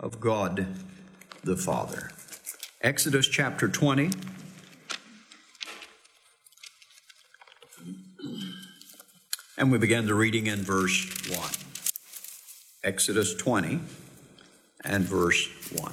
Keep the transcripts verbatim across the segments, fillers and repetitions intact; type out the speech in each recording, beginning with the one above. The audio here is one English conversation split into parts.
of God the Father. Exodus chapter twenty. And we begin the reading in verse one. Exodus twenty and verse one.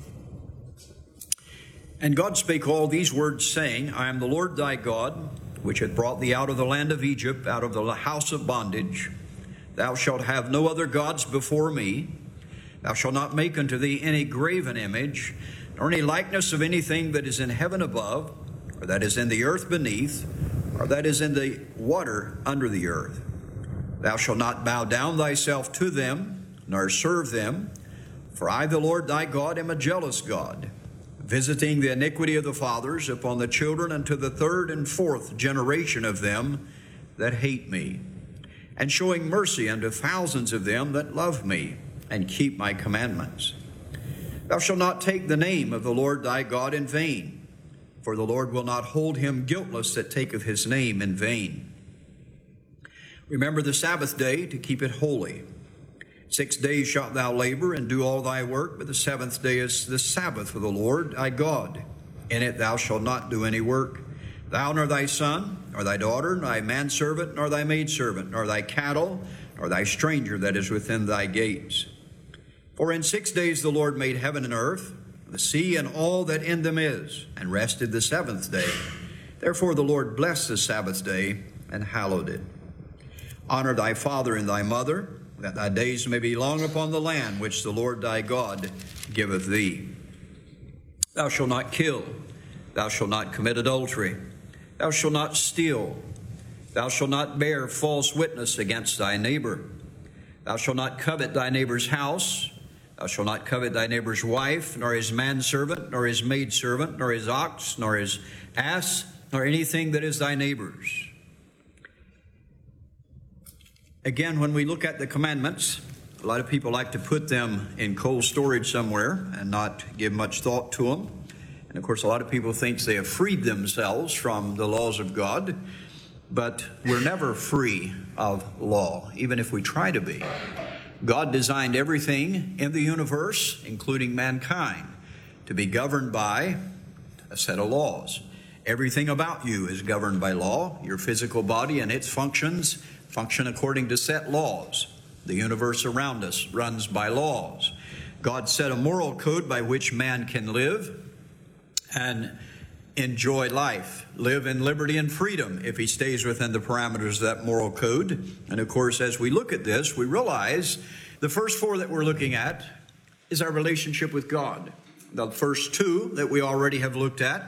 And God spake all these words, saying, I am the Lord thy God, which hath brought thee out of the land of Egypt, out of the house of bondage. Thou shalt have no other gods before me. Thou shalt not make unto thee any graven image, nor any likeness of anything that is in heaven above, or that is in the earth beneath, or that is in the water under the earth. Thou shalt not bow down thyself to them, nor serve them, for I, the Lord thy God, am a jealous God, visiting the iniquity of the fathers upon the children unto the third and fourth generation of them that hate me, and showing mercy unto thousands of them that love me and keep my commandments. Thou shalt not take the name of the Lord thy God in vain, for the Lord will not hold him guiltless that taketh his name in vain. Remember the Sabbath day to keep it holy. Six days shalt thou labor and do all thy work, but the seventh day is the Sabbath of the Lord thy God. In it thou shalt not do any work, thou nor thy son, nor thy daughter, nor thy manservant, nor thy maidservant, nor thy cattle, nor thy stranger that is within thy gates. For in six days the Lord made heaven and earth, the sea and all that in them is, and rested the seventh day. Therefore the Lord blessed the Sabbath day and hallowed it. Honor thy father and thy mother, that thy days may be long upon the land which the Lord thy God giveth thee. Thou shalt not kill. Thou shalt not commit adultery. Thou shalt not steal. Thou shalt not bear false witness against thy neighbor. Thou shalt not covet thy neighbor's house. Thou shalt not covet thy neighbor's wife, nor his manservant, nor his maidservant, nor his ox, nor his ass, nor anything that is thy neighbor's. Again, when we look at the commandments, a lot of people like to put them in cold storage somewhere and not give much thought to them. And of course, a lot of people think they have freed themselves from the laws of God, but we're never free of law, even if we try to be. God designed everything in the universe, including mankind, to be governed by a set of laws. Everything about you is governed by law. Your physical body and its functions function according to set laws. The universe around us runs by laws. God set a moral code by which man can live and enjoy life, live in liberty and freedom if he stays within the parameters of that moral code. And of course, as we look at this, we realize the first four that we're looking at is our relationship with God. The first two that we already have looked at,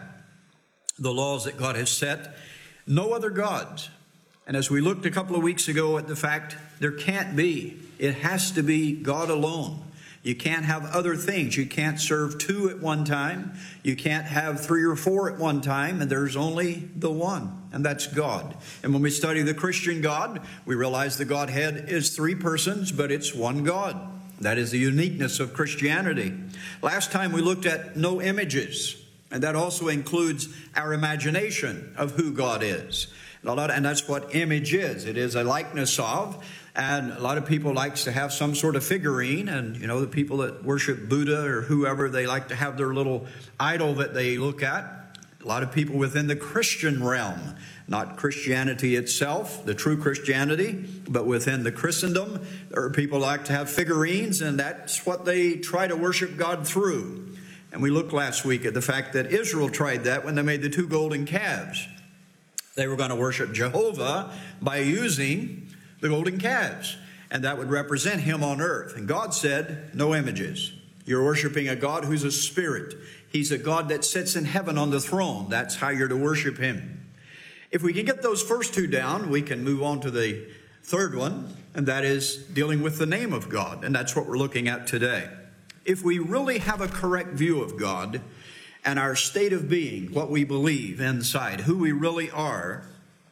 the laws that God has set, no other gods. And as we looked a couple of weeks ago at the fact there can't be, it has to be God alone. You can't have other things. You can't serve two at one time. You can't have three or four at one time, and there's only the one, and that's God. And when we study the Christian God, we realize the Godhead is three persons, but it's one God. That is the uniqueness of Christianity. Last time we looked at no images, and that also includes our imagination of who God is. And that's what image is. It is a likeness of. And a lot of people likes to have some sort of figurine. And, you know, the people that worship Buddha or whoever, they like to have their little idol that they look at. A lot of people within the Christian realm, not Christianity itself, the true Christianity, but within the Christendom, there are people like to have figurines, and that's what they try to worship God through. And we looked last week at the fact that Israel tried that when they made the two golden calves. They were going to worship Jehovah by using the golden calves, and that would represent him on earth. And God said, no images. You're worshiping a God who's a spirit. He's a God that sits in heaven on the throne. That's how you're to worship him. If we can get those first two down, we can move on to the third one, and that is dealing with the name of God. And that's what we're looking at today. If we really have a correct view of God and our state of being, what we believe inside, who we really are,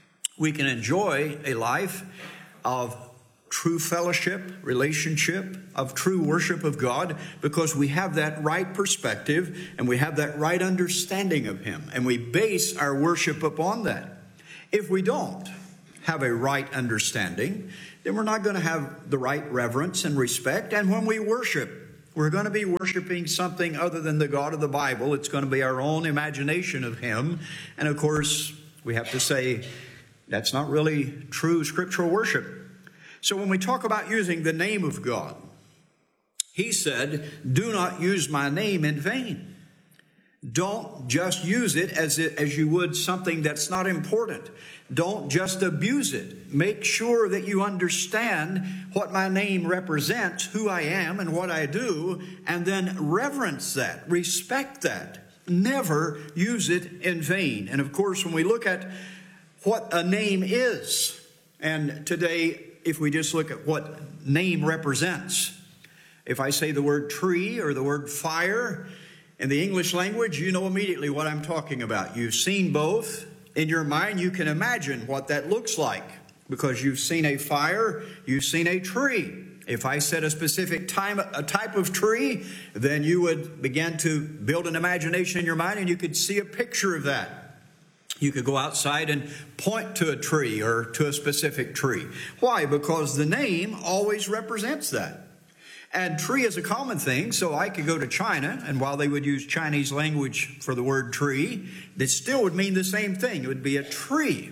we can enjoy a life of true fellowship, relationship, of true worship of God, because we have that right perspective and we have that right understanding of him, and we base our worship upon that. If we don't have a right understanding, then we're not going to have the right reverence and respect, and when we worship, we're going to be worshiping something other than the God of the Bible. It's going to be our own imagination of him. And of course, we have to say that's not really true scriptural worship. So when we talk about using the name of God, he said, do not use my name in vain. Don't just use it as, it as you would something that's not important. Don't just abuse it. Make sure that you understand what my name represents, who I am and what I do, and then reverence that, respect that. Never use it in vain. And of course, when we look at what a name is, and today, if we just look at what name represents, if I say the word tree or the word fire in the English language, you know immediately what I'm talking about. You've seen both. In your mind, you can imagine what that looks like because you've seen a fire, you've seen a tree. If I said a specific time, a type of tree, then you would begin to build an imagination in your mind and you could see a picture of that. You could go outside and point to a tree or to a specific tree. Why? Because the name always represents that. And tree is a common thing, so I could go to China, and while they would use Chinese language for the word tree, it still would mean the same thing. It would be a tree.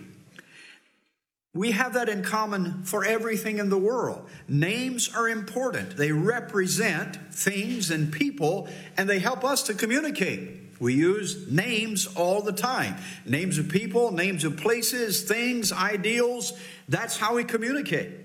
We have that in common for everything in the world. Names are important. They represent things and people, and they help us to communicate. We use names all the time. Names of people, names of places, things, ideals. That's how we communicate.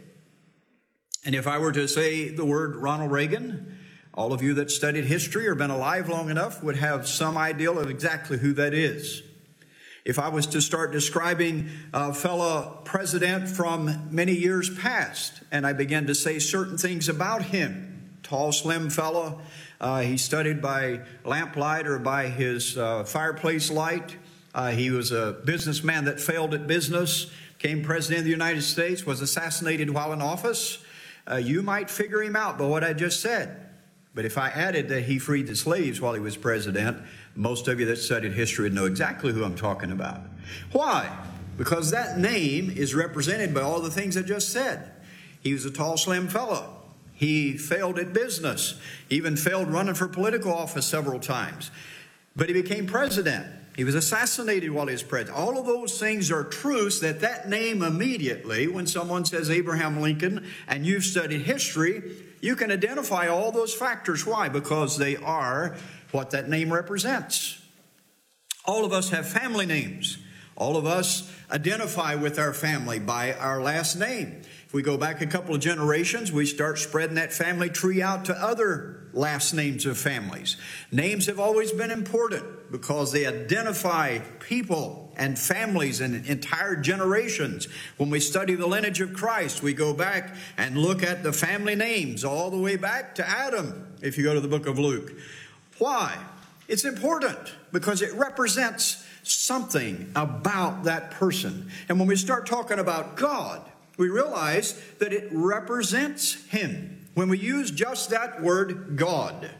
And if I were to say the word Ronald Reagan, all of you that studied history or been alive long enough would have some idea of exactly who that is. If I was to start describing a fellow president from many years past, and I began to say certain things about him, tall, slim fellow, uh, he studied by lamplight or by his uh, fireplace light. Uh, he was a businessman that failed at business, became president of the United States, was assassinated while in office. Uh, you might figure him out by what I just said. But if I added that he freed the slaves while he was president, most of you that studied history would know exactly who I'm talking about. Why? Because that name is represented by all the things I just said. He was a tall, slim fellow. He failed at business. He even failed running for political office several times. But he became president. He was assassinated while he was president. All of those things are truths that that name immediately, when someone says Abraham Lincoln and you've studied history, you can identify all those factors. Why? Because they are what that name represents. All of us have family names. All of us identify with our family by our last name. If we go back a couple of generations, we start spreading that family tree out to other last names of families. Names have always been important because they identify people and families and entire generations. When we study the lineage of Christ, we go back and look at the family names all the way back to Adam, if you go to the book of Luke. Why? It's important because it represents something about that person. And when we start talking about God, we realize that it represents him when we use just that word God.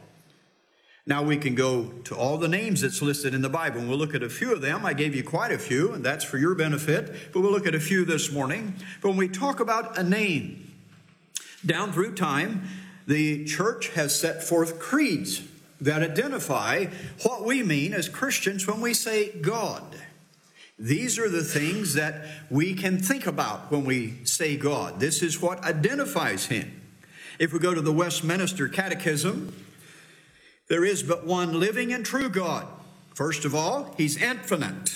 Now we can go to all the names that's listed in the Bible, and we'll look at a few of them. I gave you quite a few, and that's for your benefit, but we'll look at a few this morning. But when we talk about a name, down through time, the church has set forth creeds that identify what we mean as Christians when we say God. These are the things that we can think about when we say God. This is what identifies him. If we go to the Westminster Catechism, there is but one living and true God. First of all, he's infinite.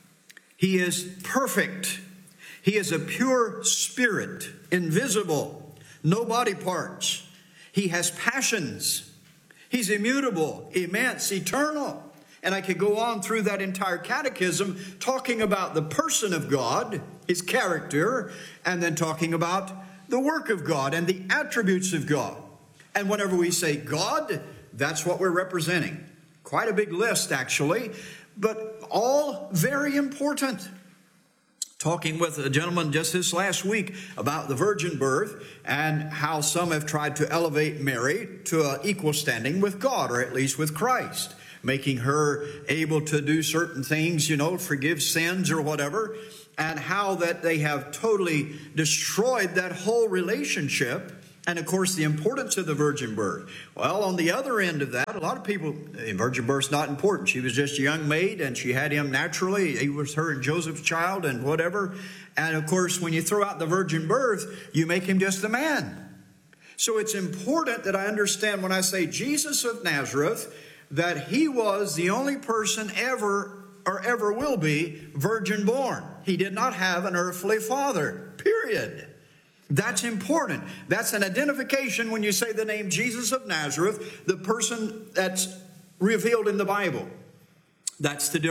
He is perfect. He is a pure spirit, invisible, no body parts. He has passions. He's immutable, immense, eternal. And I could go on through that entire catechism talking about the person of God, his character, and then talking about the work of God and the attributes of God. And whenever we say God, that's what we're representing. Quite a big list, actually, but all very important. Talking with a gentleman just this last week about the virgin birth and how some have tried to elevate Mary to an equal standing with God, or at least with Christ, making her able to do certain things, you know, forgive sins or whatever, and how that they have totally destroyed that whole relationship And of course, the importance of the virgin birth. Well, on the other end of that, a lot of people, eh, virgin birth's not important. She was just a young maid and she had him naturally. He was her and Joseph's child and whatever. And of course, when you throw out the virgin birth, you make him just a man. So it's important that I understand when I say Jesus of Nazareth, that he was the only person ever or ever will be virgin born. He did not have an earthly father, period. That's important. That's an identification when you say the name Jesus of Nazareth, the person that's revealed in the Bible. That's the difference.